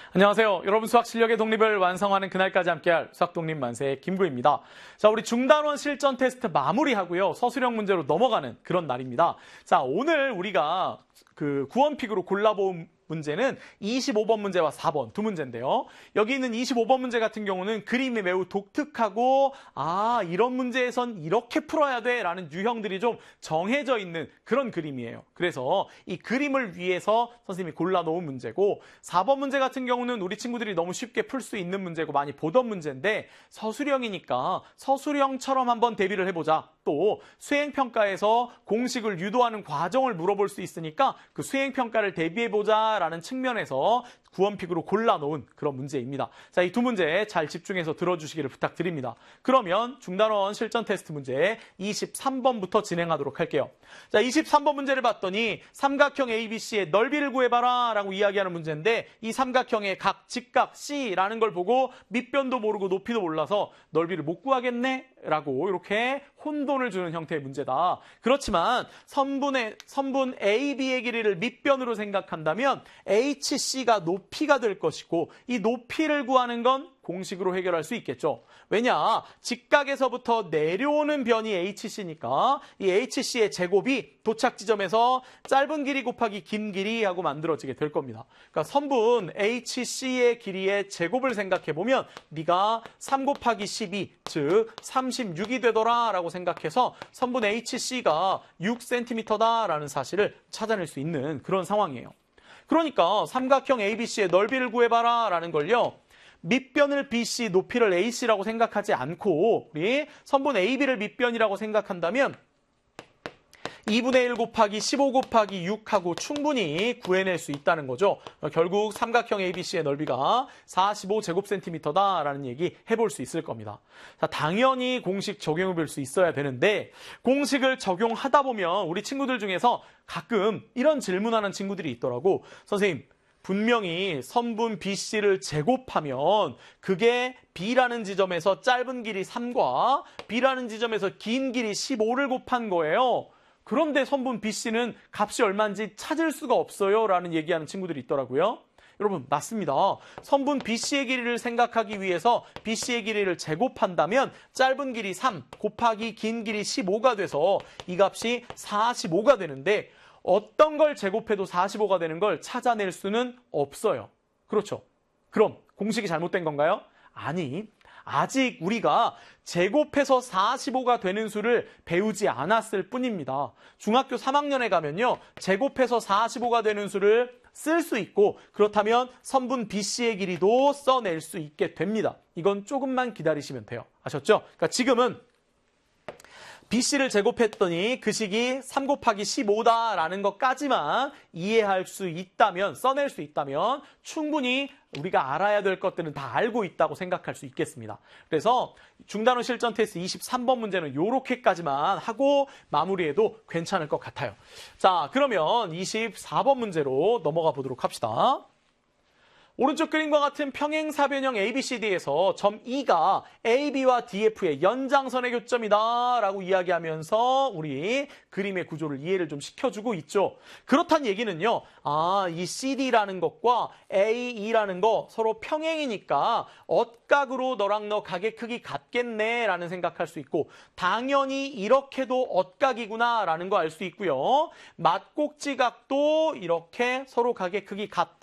안녕하세요. 여러분 수학 실력의 독립을 완성하는 그날까지 함께할 수학 독립 만세 김구입니다. 자, 우리 중단원 실전 테스트 마무리하고요. 서술형 문제로 넘어가는 그런 날입니다. 자, 오늘 우리가 구원픽으로 골라본 문제는 25번 문제와 4번 두 문제인데요. 여기 있는 25번 문제 같은 경우는 그림이 매우 독특하고 이런 문제에선 이렇게 풀어야 돼 라는 유형들이 좀 정해져 있는 그런 그림이에요. 그래서 이 그림을 위해서 선생님이 골라놓은 문제고 4번 문제 같은 경우는 우리 친구들이 너무 쉽게 풀 수 있는 문제고 많이 보던 문제인데 서술형이니까 서술형처럼 한번 대비를 해보자. 또 수행평가에서 공식을 유도하는 과정을 물어볼 수 있으니까 그 수행평가를 대비해보자 라는 측면에서 구원픽으로 골라놓은 그런 문제입니다. 자, 이 두 문제 잘 집중해서 들어주시기를 부탁드립니다. 그러면 중단원 실전 테스트 문제 23번부터 진행하도록 할게요. 자, 23번 문제를 봤더니 삼각형 ABC의 넓이를 구해봐라 라고 이야기하는 문제인데 이 삼각형의 각 직각 C라는 걸 보고 밑변도 모르고 높이도 몰라서 넓이를 못 구하겠네? 라고 이렇게 혼돈을 주는 형태의 문제다. 그렇지만 선분 AB의 길이를 밑변으로 생각한다면 HC가 높이가 될 것이고 이 높이를 구하는 건 공식으로 해결할 수 있겠죠. 왜냐? 직각에서부터 내려오는 변이 HC니까 이 HC의 제곱이 도착 지점에서 짧은 길이 곱하기 긴 길이하고 만들어지게 될 겁니다. 그러니까 선분 HC의 길이의 제곱을 생각해보면 네가 3 곱하기 12, 즉 36이 되더라 라고 생각해서 선분 HC가 6cm다라는 사실을 찾아낼 수 있는 그런 상황이에요. 그러니까 삼각형 ABC의 넓이를 구해봐라 라는 걸요. 밑변을 BC, 높이를 AC라고 생각하지 않고 우리 선분 AB를 밑변이라고 생각한다면 2분의 1 곱하기 15 곱하기 6하고 충분히 구해낼 수 있다는 거죠. 결국 삼각형 ABC의 넓이가 45제곱센티미터다라는 얘기 해볼 수 있을 겁니다. 자, 당연히 공식 적용해 볼 수 있어야 되는데 공식을 적용하다 보면 우리 친구들 중에서 가끔 이런 질문하는 친구들이 있더라고. 선생님, 분명히 선분 BC를 제곱하면 그게 B라는 지점에서 짧은 길이 3과 B라는 지점에서 긴 길이 15를 곱한 거예요. 그런데 선분 BC는 값이 얼마인지 찾을 수가 없어요 라는 얘기하는 친구들이 있더라고요. 여러분, 맞습니다. 선분 BC의 길이를 생각하기 위해서 BC의 길이를 제곱한다면 짧은 길이 3 곱하기 긴 길이 15가 돼서 이 값이 45가 되는데 어떤 걸 제곱해도 45가 되는 걸 찾아낼 수는 없어요. 그렇죠? 그럼 공식이 잘못된 건가요? 아니, 아직 우리가 제곱해서 45가 되는 수를 배우지 않았을 뿐입니다. 중학교 3학년에 가면요. 제곱해서 45가 되는 수를 쓸 수 있고 그렇다면 선분 BC의 길이도 써낼 수 있게 됩니다. 이건 조금만 기다리시면 돼요. 아셨죠? 그러니까 지금은 BC를 제곱했더니 그 식이 3 곱하기 15다라는 것까지만 이해할 수 있다면, 써낼 수 있다면 충분히 우리가 알아야 될 것들은 다 알고 있다고 생각할 수 있겠습니다. 그래서 중단원 실전 테스트 23번 문제는 이렇게까지만 하고 마무리해도 괜찮을 것 같아요. 자, 그러면 24번 문제로 넘어가 보도록 합시다. 오른쪽 그림과 같은 평행사변형 ABCD에서 점 E가 AB와 DF의 연장선의 교점이다 라고 이야기하면서 우리 그림의 구조를 이해를 좀 시켜주고 있죠. 그렇다는 얘기는요. 이 CD라는 것과 AE라는 거 서로 평행이니까 엇각으로 너랑 너 각의 크기 같겠네 라는 생각할 수 있고 당연히 이렇게도 엇각이구나 라는 거 알 수 있고요. 맞꼭지각도 이렇게 서로 각의 크기 같다.